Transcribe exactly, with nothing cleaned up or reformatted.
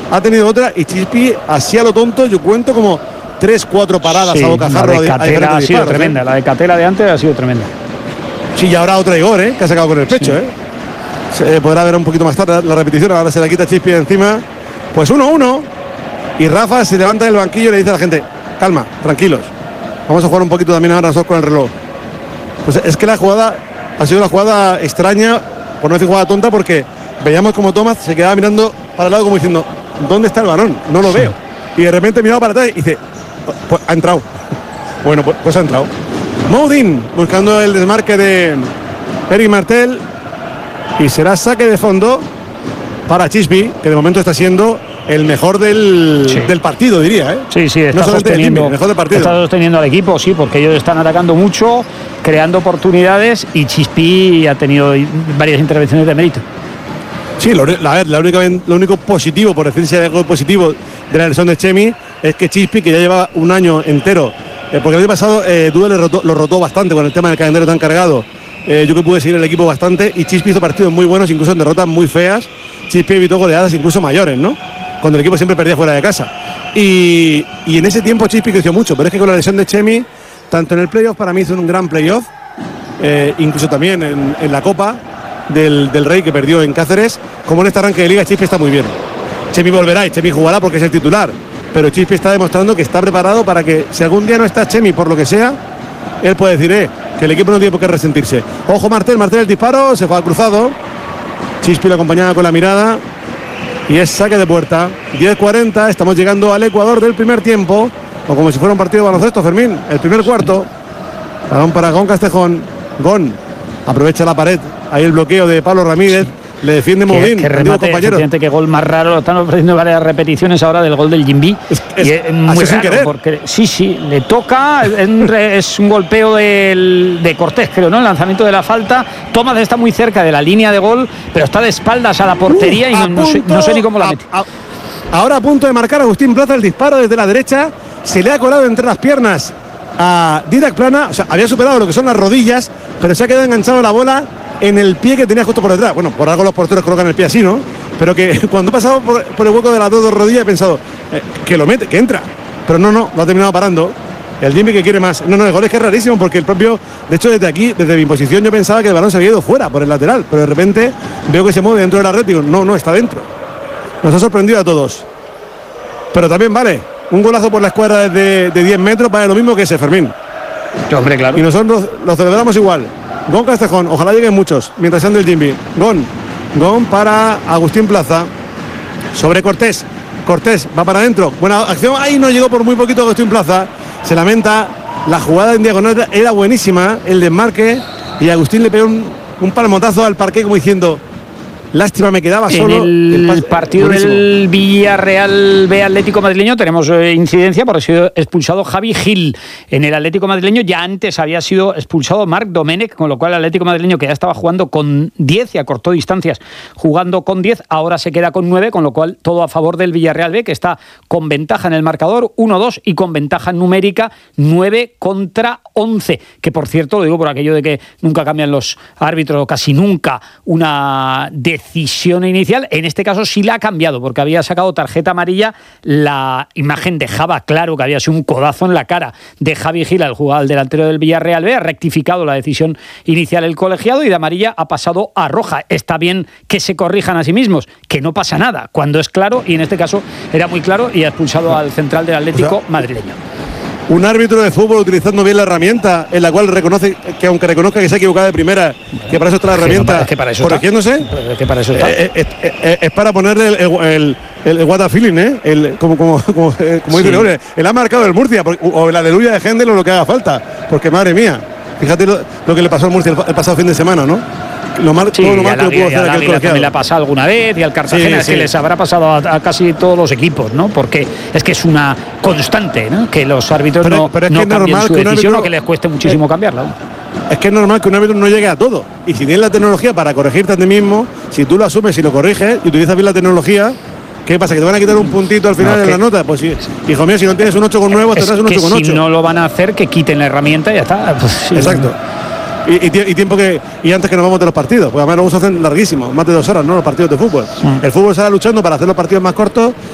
ha tenido otra y Chispi, así a lo tonto, yo cuento como tres, cuatro paradas sí, a bocajarro. La de Catela ha sido disparos, tremenda, ¿eh? La de Catela de antes ha sido tremenda. Sí, y ahora otra Igor, ¿eh? Que ha sacado con el pecho, sí. ¿eh? Se podrá ver un poquito más tarde la repetición, ahora se la quita Chispi de encima. Pues uno uno. Y Rafa se levanta del banquillo y le dice a la gente, calma, tranquilos. Vamos a jugar un poquito también ahora nosotros con el reloj. Pues es que la jugada ha sido una jugada extraña, por no decir jugada tonta, porque veíamos como Tomás se quedaba mirando para el lado como diciendo, ¿dónde está el balón? No lo veo. Y de repente miraba para atrás y dice, pues ha entrado. Bueno, pues, pues ha entrado. Moudin buscando el desmarque de Eric Martel. Y será saque de fondo para Chispi, que de momento está siendo el mejor del, sí. del partido, diría, ¿eh? Sí, sí, está, no sosteniendo, el mejor del partido. Está sosteniendo al equipo, sí, porque ellos están atacando mucho, creando oportunidades y Chispi ha tenido varias intervenciones de mérito. Sí, lo, la, a ver, la única, lo único positivo, por decirse algo positivo de la lesión de Chemi, es que Chispi, que ya lleva un año entero, eh, porque el año pasado eh, Duda le rotó, lo rotó bastante con el tema del calendario tan cargado. Eh, yo que pude seguir el equipo bastante y Chispi hizo partidos muy buenos, incluso en derrotas muy feas. Chispi evitó goleadas incluso mayores, ¿no? Cuando el equipo siempre perdía fuera de casa. Y, y en ese tiempo Chispi creció mucho, pero es que con la lesión de Chemi, tanto en el playoff, para mí hizo un gran playoff, eh, incluso también en, en la Copa del, del Rey que perdió en Cáceres, como en este arranque de Liga Chispi está muy bien. Chemi volverá y Chemi jugará porque es el titular, pero Chispi está demostrando que está preparado para que si algún día no está Chemi por lo que sea, él puede decir, eh, que el equipo no tiene por qué resentirse. Ojo Martel, Martel el disparo, se fue al cruzado. Chispi lo acompañaba con la mirada. Y es saque de puerta. diez cuarenta, estamos llegando al Ecuador del primer tiempo. O como si fuera un partido de baloncesto, Fermín. El primer cuarto. Balón para Gon Castejón. Gon aprovecha la pared. Ahí el bloqueo de Pablo Ramírez. Le defiende Moudin. Que remate, efectivamente, que gol más raro. Lo están ofreciendo varias repeticiones ahora del gol del Jimby. Es, es, y es muy raro, sin querer. Porque sí, sí, le toca. Es un, es un golpeo del, de Cortés, creo, ¿no? El lanzamiento de la falta. Tomás está muy cerca de la línea de gol, pero está de espaldas a la portería uh, y no, no, sé, no sé ni cómo la mete. A, a, ahora a punto de marcar Agustín Plaza el disparo desde la derecha. Se le ha colado entre las piernas a Didac Plana. O sea, había superado lo que son las rodillas, pero se ha quedado enganchado la bola en el pie que tenía justo por detrás. Bueno, por algo los porteros colocan el pie así, ¿no? Pero que cuando he pasado por, por el hueco de las dos rodillas he pensado eh, que lo mete, que entra. Pero no, no, lo ha terminado parando. El Jimmy que quiere más. No, no, el gol es que es rarísimo porque el propio... De hecho, desde aquí, desde mi posición, yo pensaba que el balón se había ido fuera por el lateral. Pero de repente veo que se mueve dentro del Atlético. No, no, está dentro. Nos ha sorprendido a todos. Pero también vale. Un golazo por la escuadra de, de diez metros vale lo mismo que ese, Fermín. Hombre, claro. Y nosotros lo celebramos igual. Gon Castejón, ojalá lleguen muchos mientras ande el Jimmy. Gon, Gon para Agustín Plaza. Sobre Cortés. Cortés va para adentro. Buena acción. Ahí no llegó por muy poquito Agustín Plaza. Se lamenta. La jugada en diagonal era buenísima. El desmarque. Y Agustín le pegó un, un palmotazo al parqué como diciendo... Lástima, me quedaba solo. En el, el partido buenísimo. Del Villarreal B Atlético Madrileño tenemos eh, incidencia porque ha sido expulsado Javi Gil. En el Atlético Madrileño ya antes había sido expulsado Marc Domènech, con lo cual el Atlético Madrileño, que ya estaba jugando con diez y acortó distancias jugando con diez, ahora se queda con nueve, con lo cual todo a favor del Villarreal B, que está con ventaja en el marcador uno dos y con ventaja numérica nueve contra once, que por cierto, lo digo por aquello de que nunca cambian los árbitros, o casi nunca una decisión inicial, en este caso sí la ha cambiado, porque había sacado tarjeta amarilla. La imagen dejaba claro que había sido un codazo en la cara de Javi Gil, el jugador al delantero del Villarreal B. Ha rectificado la decisión inicial el colegiado y de amarilla ha pasado a roja. Está bien que se corrijan a sí mismos, que no pasa nada cuando es claro, y en este caso era muy claro, y ha expulsado al central del Atlético, o sea, madrileño. Un árbitro de fútbol utilizando bien la herramienta, en la cual reconoce que, aunque reconozca que se ha equivocado de primera, que para eso está la herramienta, es que para eso corrigiéndose, está. Es que para eso está. Eh, eh, eh, es para ponerle el, el, el, el what a feeling, ¿eh? El, como como, como, eh, como dice Leone, él ha marcado el Murcia, o el aleluya de Hendel o lo que haga falta, porque madre mía, fíjate lo, lo que le pasó al Murcia el, el pasado fin de semana, ¿no? Lo mal, sí, todo lo mal que la, pudo hacer aquel colegiado. También le ha pasado alguna vez, y al Cartagena, sí, es sí. que les habrá pasado a, a casi todos los equipos, ¿no? Porque es que es una constante, ¿no? Que los árbitros pero, no, pero es no que cambien su decisión, árbitro, o que les cueste muchísimo es, cambiarla, ¿no? Es que es normal que un árbitro no llegue a todo. Y si tienes la tecnología para corregirte a ti mismo, si tú lo asumes y lo corriges y utilizas bien la tecnología, ¿qué pasa? ¿Que te van a quitar un puntito al final no, de la nota? Pues sí, hijo mío, si no tienes un ocho con nueve, tendrás un ocho con ocho. Si no lo van a hacer, que quiten la herramienta y ya está. Pues, sí, exacto. Y, y, y tiempo que y antes que nos vamos de los partidos, porque además nos hacen larguísimos, más de dos horas, ¿no? Los partidos de fútbol. Sí. El fútbol sale luchando para hacer los partidos más cortos